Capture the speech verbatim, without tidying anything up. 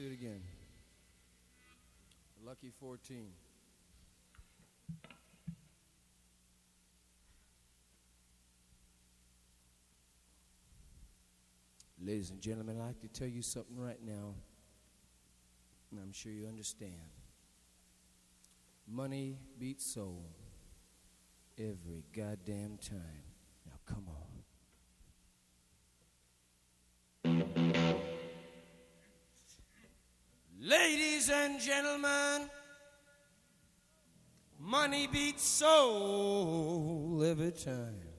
do it again. Lucky fourteen. Ladies and gentlemen, I'd like to tell you something right now, and I'm sure you understand. Money beats soul every goddamn time. Now, come on. Ladies and gentlemen, money beats soul every time.